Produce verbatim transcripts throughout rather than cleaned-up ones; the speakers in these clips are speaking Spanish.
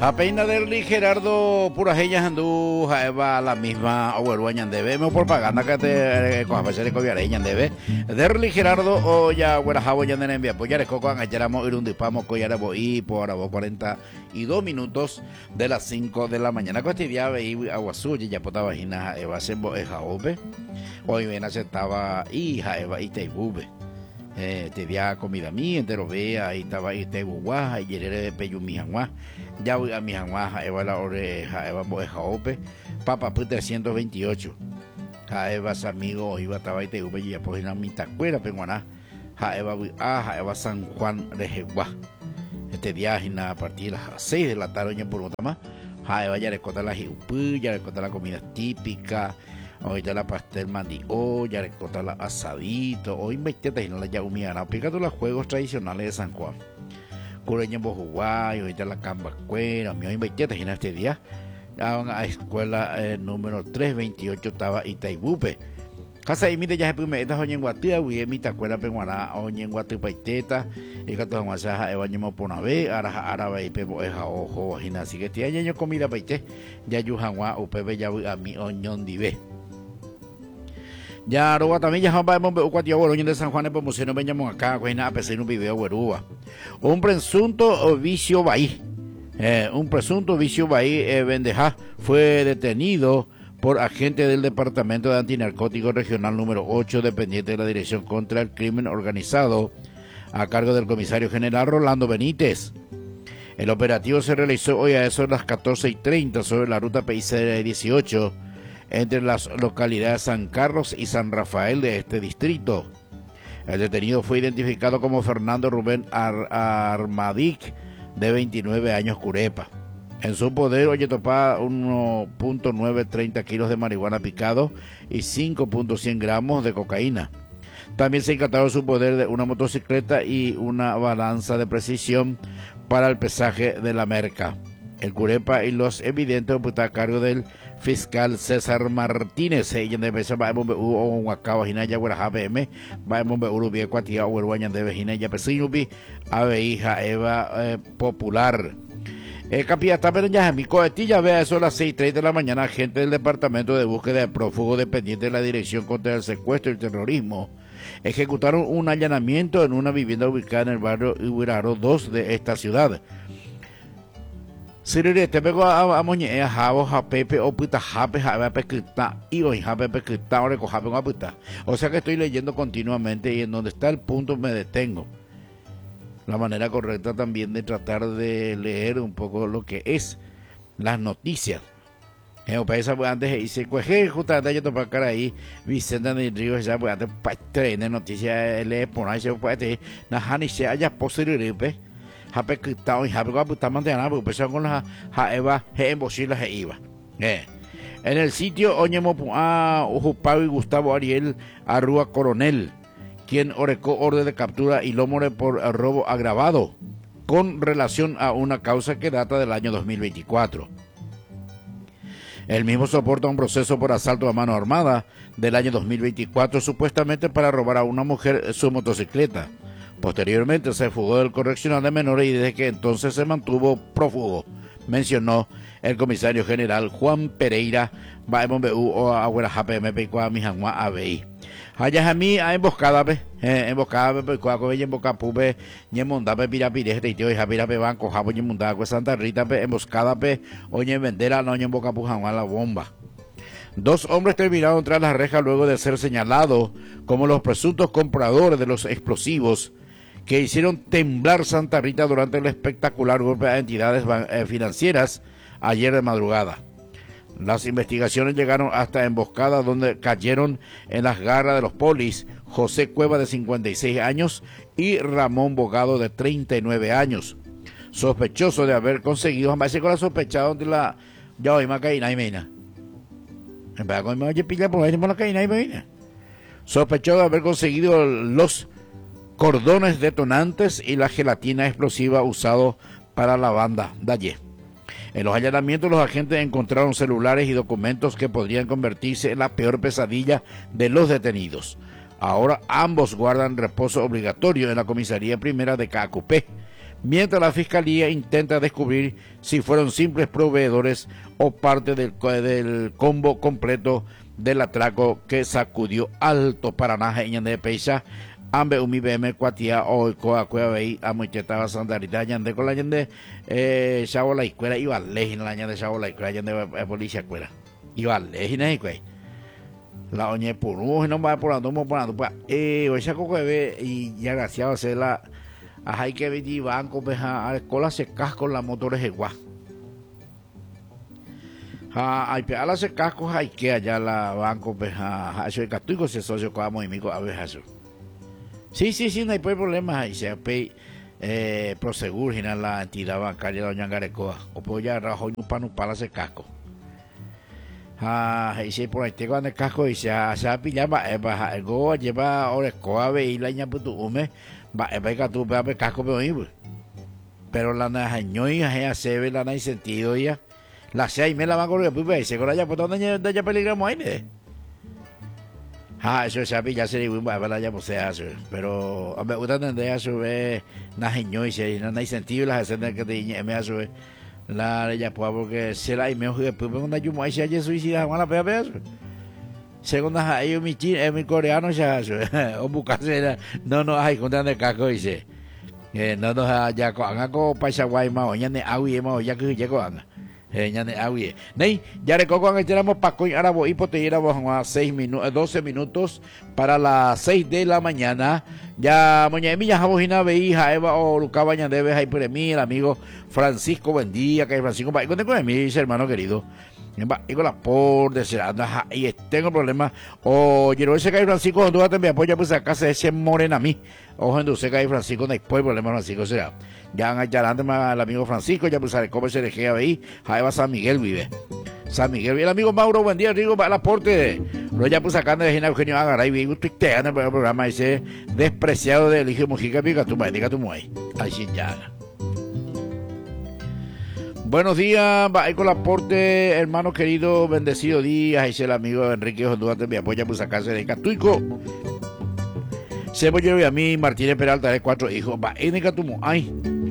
Apenas Derli Gerardo Purajeñas andú jaeva la misma abuelo añandebe me propaganda que te con hacer coviareña andebe Derli Gerardo o ya buena jabo ya en envía pues ya les coco agarramos ir un dispamo coyara boí por ahora cuarenta y dos minutos de las cinco de la mañana cotidiana veí aguazú ya potaba vagina eva se bo jaobe hoy ven aceptaba y jaeva y teibube Eh, te dia comida mía entero vea ahí estaba ahí te guaja y yerere de peyu mi janguá ya voy a mi janguá eva la oreja eva boeja ope papa pu trescientos veintiocho ja eva amigo iba estaba ahí te upe y ya pues en la mitad cuera penguaná ja eva a ja eva San Juan de Jeguá este día a partir de las seis de la tarde por otra más ja eva ya le conta la jiupu ya le conta la comida típica. Ahorita la pastel mandio, ya le corta la asadito, hoy metete en la yaumia, picando los juegos tradicionales de San Juan. Cureña Bojuguay, ahorita la cambacuera, mi hoy metete en este día, a la escuela eh, número trescientos veintiocho estaba Itaibupe. Casa y mire ya se puede esta hoy en Guatía, voy a mi tacuela penguana, hoy en Guatipaiteta, y que todos más a evañemos por una vez, ahora árabe y pebo es a ojo, así que este año comida paite, ya yujanwa, upebe ya a mi oñón dive. Ya roba también ya vamos a cuatro horas de San Juan de Pomuceno veníamos acá con a pesar un video guerúa un presunto vicio bahí eh, un presunto vicio bahí eh, Bendeja fue detenido por agente del Departamento de Antinarcóticos Regional número ocho dependiente de la Dirección contra el Crimen Organizado a cargo del comisario general Rolando Benítez. El operativo se realizó hoy a eso de las catorce y treinta sobre la ruta P I C dieciocho entre las localidades San Carlos y San Rafael de este distrito. El detenido fue identificado como Fernando Rubén Ar Armadic, de veintinueve años, Curepa. En su poder, oye, topaba uno punto novecientos treinta kilos de marihuana picado y cinco punto cien gramos de cocaína. También se incautaron su poder de una motocicleta y una balanza de precisión para el pesaje de la merca. El Curepa y los evidentes pues, está a cargo del fiscal César Martínez. Ella debe ser va bombe u o wakao hinaya wera H P M va bombe urubie kwatia werwaña debe hinaya pesinubi ave hija Eva eh, popular. El capitán pero ya mi cohetilla vea eso a las seis y treinta de la mañana, agente del Departamento de Búsqueda de Prófugos dependiente de la Dirección contra el Secuestro y el Terrorismo ejecutaron un allanamiento en una vivienda ubicada en el barrio Iburaro dos de esta ciudad. Sirire te pego a moñe a jabo a pepe o puta jape jabe pequita y hoy jape pequita o recojape una puta. O sea que estoy leyendo continuamente y en donde está el punto me detengo. La manera correcta también de tratar de leer un poco lo que es las noticias. Eh, o paisa pues antes hice cueje justamente yo topa cara ahí Vicente de Río ya pues antes pa traer noticias le poner se puede na hani se haya posible pe. Jape cristado y jape guaputa mantener porque empezó con la jaeva en bocila je iba. Eh. En el sitio Oñemo a Ujupau y Gustavo Ariel Arrua Coronel, quien orecó orden de captura y lo more por robo agravado con relación a una causa que data del año dos mil veinticuatro. El mismo soporta un proceso por asalto a mano armada del año dos mil veinticuatro supuestamente para robar a una mujer su motocicleta. Posteriormente se fugó del correccional de menores y desde que entonces se mantuvo prófugo, mencionó el comisario general Juan Pereira, Baemombu o Aguera J P M P Q A Mijanwa A B I. Hayas a mí a emboscada, pe, emboscada, pe, cuaco, ve, emboscada, pe, ñemonda, pe, pirapire, te tío, hija, pirapire, banco, jabo, ñemunda, pues Santa Rita, pe, emboscada, pe, oye, vendera, no, ñemboca, pujanwa, la bomba. Dos hombres terminaron tras las rejas luego de ser señalados como los presuntos compradores de los explosivos que hicieron temblar Santa Rita durante el espectacular golpe a entidades financieras ayer de madrugada. Las investigaciones llegaron hasta emboscada donde cayeron en las garras de los polis José Cueva de cincuenta y seis años y Ramón Bogado de treinta y nueve años, sospechoso de haber conseguido, jamás con la sospechada de la ya hoy más caína y meina. En verdad con oye pilla por ahí por la caína y meina. Sospechoso de haber conseguido los cordones detonantes y la gelatina explosiva usado para la banda de ayer. En los allanamientos los agentes encontraron celulares y documentos que podrían convertirse en la peor pesadilla de los detenidos. Ahora ambos guardan reposo obligatorio en la comisaría primera de Cacupé. mientras la Fiscalía intenta descubrir si fueron simples proveedores o parte del, del combo completo del atraco que sacudió Alto Paraná en de Peixa, ambe umi B M cuatia o coa cueva vei amoiteta sandarita yande con la yande eh chavo la escuela iba lejos la yande chavo la escuela yande policía escuela iba lejos ne cuei la oñe por uno no va por ando por ando pa eh o esa coco ve y ya gracias a ser la hay que venir banco peja a escuela se casco la motores igual ha hay pe ala se casco hay que allá la banco peja ha soy catuico se socio con movimiento a ver eso. Sí, sí, sí, no hay problema. Ahí se pe eh, Prosegur, general la entidad bancaria de Doña Garecoa. O puedo ya rajo un pano para ese casco. Ah, y si por ahí tengo el casco y se ha pillado, eh, baja el go, lleva Orecoa, ve y la ña puto hume, va, eh, venga tú, ve a ver casco, pero pero la najaño y a se ve la na sentido ya. La sea y me la van a correr, pues ve, se corre ya, pues donde ya, ya peligramos ahí, ¿eh? Ah, eso se ya se dijo, bueno, ya pues se hace, pero me gusta entender eso, ve, najeño y se no hay sentido las escenas que te me hace la ya pues porque se la y me oye pues cuando yo me hice suicida con la pea pea según ahí mi chino mi coreano ya o buscarse no no hay contan de caco dice eh no no ya con algo paisa guay más oña ne awi más ya que llegó anga eh ya ne awi nei ya le coco tiramos pa coin arabo hipoteira vamos a seis minutos doce minutos para las seis de la mañana. Ya moña mi ya jabojina veija Eva o Lucabaña debe hay por mí el amigo Francisco buen día que Francisco va con mi hermano querido y con la por de ser anda y tengo problemas o yo ese que hay Francisco cuando tú también apoya pues acá se ese morena a mí ojo en dulce que hay Francisco no hay problema Francisco será ya han adelante el amigo Francisco ya pues sabe cómo se le queda ahí Eva San Miguel vive San Miguel el amigo Mauro buen día Rigo para el aporte lo ya pues sacando de Gina Eugenio Agaray y estoy teando el programa ese despreciado de Eligio Mujica pica tu madre diga tu muay así ya. Buenos días, va con el aporte, hermano querido, bendecido día, es el amigo Enrique Honduras, me apoya por sacarse de Catuico. Cebollero y a mí, Martínez Peralta, de cuatro hijos, va en Catumo, ay.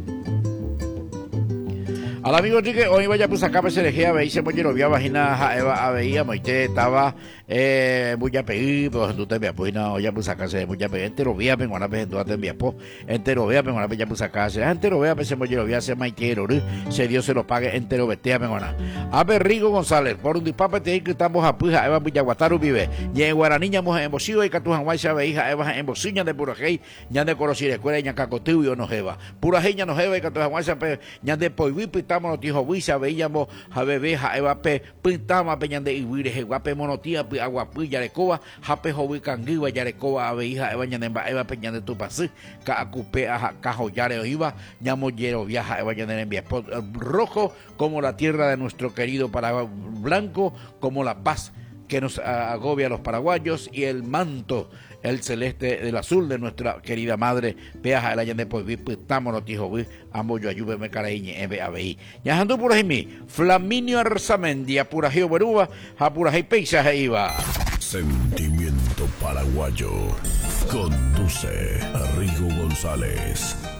Al amigo Enrique, hoy vaya pues acá se dejé a ver, Cebollero, vía vagina, Eva, a veía, moite, estaba, eh, muy a pedir, pues tú te me apoyas, hoy ya pues sacarse de muy a pedir, entero vía, pero una vez en tu te envías, po, entero vía, pero una vez ya pues sacarse, entero vía, pues Cebollero, vía, se maitero, se Dios se lo pague, entero vestea, pero una. A ver, Rigo González, por un disparo te que estamos a puja, Eva, Villaguataru vive, y en Guaraniña, mujer en Bocío, y Catujan Guaysa, veija, Eva, en Bociña de Purajey, ya de Corosir, escuela, y Cacotiu, y no jeva, Purajey, ya no jeva, y Catujan Guaysa, ya de Poivipo, y estamos los hijos, Huiza, veíamos a bebé, a Eva, pe, pintamos, peñan de Iwire, Guape, Monotía, Aguapi, Yarecoa, Jape, Jovi, Canguiwa, Yarecoa, Aveija, Eva, Ñanemba, Eva, peñan de Tupasí, Cacupe, Cajo, Yare, Oiva, Ñamoyero, Viaja, Eva, Ñanemba, rojo como la tierra de nuestro querido Paraguay, blanco como la paz que nos agobia a los paraguayos y el manto, el celeste del azul de nuestra querida madre, Peaja, el Allende, pues, estamos los hijos, ambos yo ayude, me caraíñe, ebe, abeí. Ya ando por ahí, Flaminio Arzamendia, pura geo beruba, a pura geo peisaje iba. Sentimiento paraguayo, conduce a Rigo González.